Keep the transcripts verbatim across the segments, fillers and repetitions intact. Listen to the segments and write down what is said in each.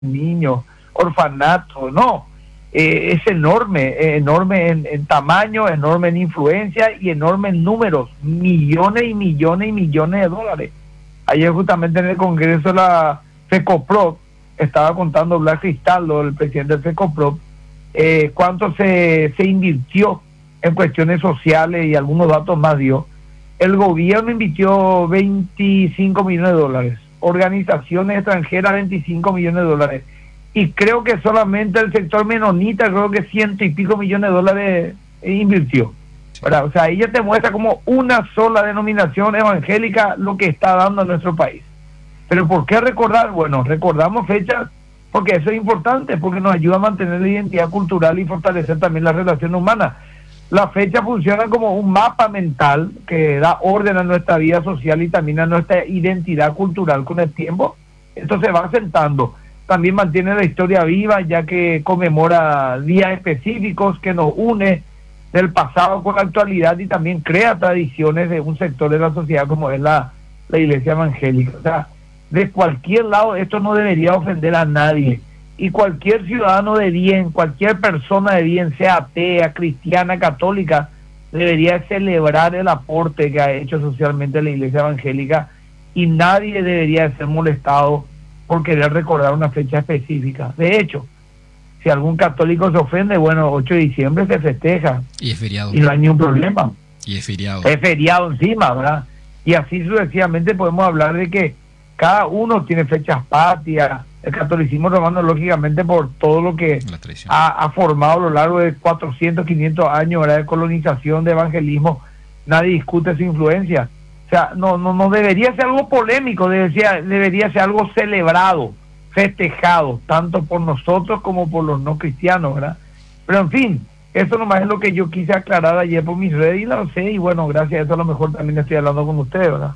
niños, orfanatos, no. Eh, es enorme, eh, enorme en, en tamaño, enorme en influencia y enorme en números, millones y millones y millones de dólares. Ayer justamente en el Congreso la FECOPROD estaba contando Blas Cristaldo, el presidente del FECOPROD, eh, cuánto se, se invirtió en cuestiones sociales y algunos datos más dio. El gobierno invirtió veinticinco millones de dólares, organizaciones extranjeras veinticinco millones de dólares, y creo que solamente el sector menonita creo que ciento y pico millones de dólares invirtió. ¿Verdad? O sea, ella te muestra como una sola denominación evangélica lo que está dando a nuestro país. Pero ¿por qué recordar? Bueno, recordamos fechas porque eso es importante, porque nos ayuda a mantener la identidad cultural y fortalecer también la relación humana. Las fechas funcionan como un mapa mental que da orden a nuestra vida social y también a nuestra identidad cultural con el tiempo. Esto se va asentando. También mantiene la historia viva, ya que conmemora días específicos que nos une del pasado con la actualidad y también crea tradiciones de un sector de la sociedad como es la, la iglesia evangélica. O sea, de cualquier lado esto no debería ofender a nadie. Y cualquier ciudadano de bien, cualquier persona de bien, sea atea, cristiana, católica, debería celebrar el aporte que ha hecho socialmente la iglesia evangélica, y nadie debería ser molestado por querer recordar una fecha específica. De hecho, si algún católico se ofende, bueno, ocho de diciembre se festeja. Y es feriado. Y no hay ningún problema. Y es feriado. Es feriado encima, ¿verdad? Y así sucesivamente podemos hablar de que cada uno tiene fechas patrias. El catolicismo romano, lógicamente, por todo lo que ha, ha formado a lo largo de cuatrocientos, quinientos años, ¿verdad?, de colonización, de evangelismo, nadie discute su influencia. O sea, no, no, no debería ser algo polémico, debería, debería ser algo celebrado, festejado, tanto por nosotros como por los no cristianos, ¿verdad? Pero en fin, eso nomás es lo que yo quise aclarar ayer por mis redes y lo sé, y bueno, gracias a eso a lo mejor también estoy hablando con ustedes, ¿verdad?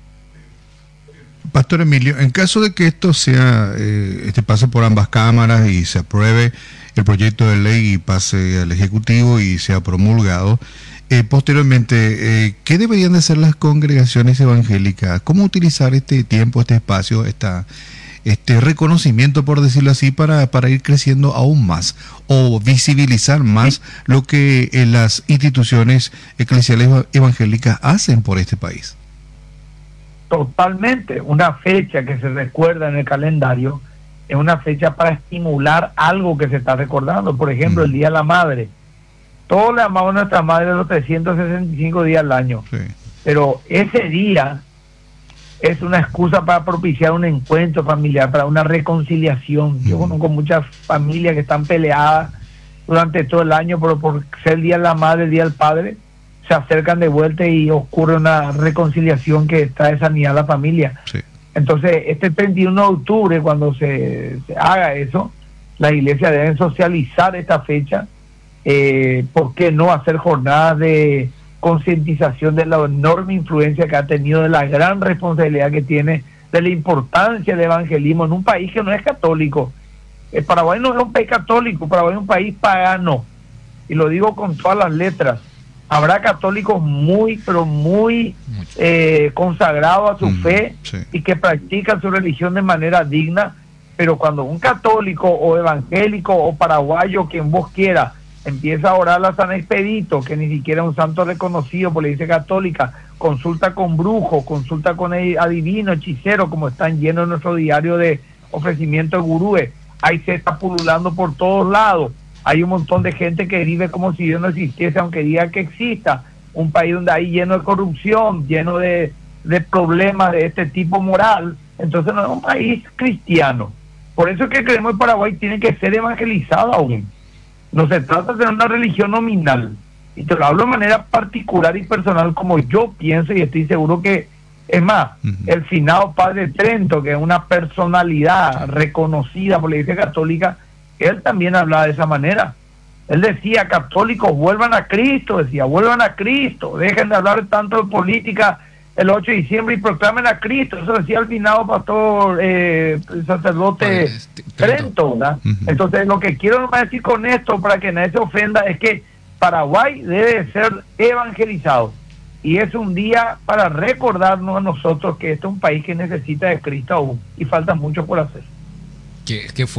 Pastor Emilio, en caso de que esto sea, eh, este pase por ambas cámaras y se apruebe el proyecto de ley y pase al Ejecutivo y sea promulgado, eh, posteriormente, eh, ¿qué deberían de hacer las congregaciones evangélicas? ¿Cómo utilizar este tiempo, este espacio, esta, este reconocimiento, por decirlo así, para, para ir creciendo aún más o visibilizar más sí. lo que eh, las instituciones eclesiales evangélicas hacen por este país? Totalmente, una fecha que se recuerda en el calendario es una fecha para estimular algo que se está recordando. Por ejemplo, mm. el Día de la Madre. Todos le amamos a nuestra madre los trescientos sesenta y cinco días al año. Sí. Pero ese día es una excusa para propiciar un encuentro familiar, para una reconciliación. Mm. Yo conozco muchas familias que están peleadas durante todo el año, pero por ser el Día de la Madre, el Día del Padre, se acercan de vuelta y ocurre una reconciliación que trae sanidad a la familia. Sí. Entonces, este treinta y uno de octubre, cuando se, se haga eso, la iglesia debe socializar esta fecha. Eh, ¿Por qué no hacer jornadas de concientización de la enorme influencia que ha tenido, de la gran responsabilidad que tiene, de la importancia del evangelismo en un país que no es católico? El Paraguay no es un país católico, Paraguay es un país pagano, y lo digo con todas las letras. Habrá católicos muy, pero muy eh, consagrados a su mm, fe sí. y que practican su religión de manera digna, pero cuando un católico o evangélico o paraguayo, quien vos quiera, empieza a orar a San Expedito, que ni siquiera es un santo reconocido por la Iglesia Católica, consulta con brujos, consulta con adivinos, hechiceros, como están llenos en nuestro diario de ofrecimiento de gurúes, ahí se está pululando por todos lados. Hay un montón de gente que vive como si Dios no existiese, aunque diga que exista. Un país donde hay lleno de corrupción, lleno de, de problemas de este tipo moral. Entonces no es un país cristiano. Por eso es que creemos que Paraguay tiene que ser evangelizado aún. No se trata de tener una religión nominal. Y te lo hablo de manera particular y personal, como yo pienso, y estoy seguro que, es más, uh-huh. el finado Padre Trento, que es una personalidad reconocida por la Iglesia Católica, él también hablaba de esa manera. Él decía, católicos, vuelvan a Cristo, decía, vuelvan a Cristo, dejen de hablar tanto de política el ocho de diciembre y proclamen a Cristo. Eso decía el finado pastor, eh, el sacerdote pues, Trento, ¿verdad? Uh-huh. Entonces, lo que quiero nomás decir con esto, para que nadie se ofenda, es que Paraguay debe ser evangelizado. Y es un día para recordarnos a nosotros que este es un país que necesita de Cristo aún, y falta mucho por hacer. ¿Qué, qué fue?